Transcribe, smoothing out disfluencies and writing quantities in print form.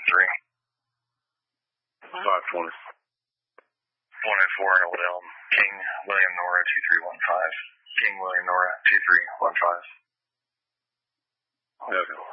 520. 104 in Old Elm. King William Nora 2315. King William Nora 2315. Okay.